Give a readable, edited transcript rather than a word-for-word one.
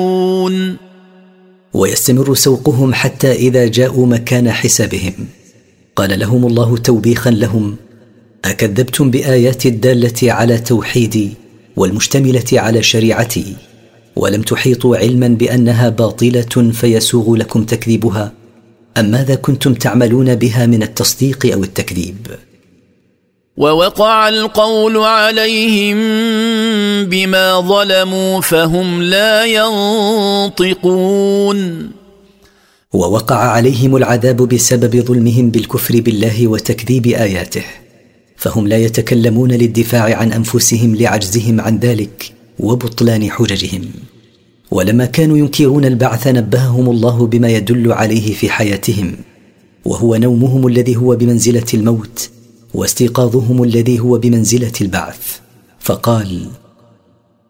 ويستمر سوقهم حتى إذا جاءوا مكان حسابهم قال لهم الله توبيخا لهم: أكذبتم بآيات الدالة على توحيدي والمشتملة على شريعتي ولم تحيطوا علما بأنها باطلة فيسوغ لكم تكذيبها؟ أم ماذا كنتم تعملون بها من التصديق أو التكذيب؟ ووقع القول عليهم بما ظلموا فهم لا ينطقون. ووقع عليهم العذاب بسبب ظلمهم بالكفر بالله وتكذيب آياته، فهم لا يتكلمون للدفاع عن أنفسهم لعجزهم عن ذلك وبطلان حججهم. ولما كانوا ينكرون البعث نبههم الله بما يدل عليه في حياتهم، وهو نومهم الذي هو بمنزلة الموت واستيقاظهم الذي هو بمنزلة البعث، فقال: